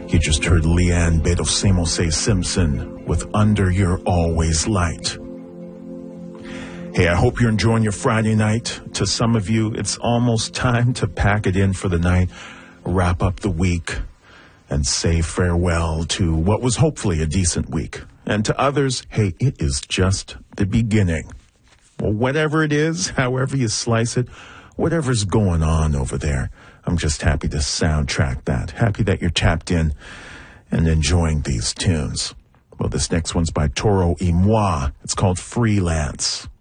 You just heard Leanne Bedosimo Simpson with Under Your Always Light. Hey, I hope you're enjoying your Friday night. To some of you, it's almost time to pack it in for the night, wrap up the week, and say farewell to what was hopefully a decent week. And to others, hey, it is just the beginning. Well, whatever it is, however you slice it, whatever's going on over there, I'm just happy to soundtrack that. Happy that you're tapped in and enjoying these tunes. Well, this next one's by Toro y Moi. It's called Freelance.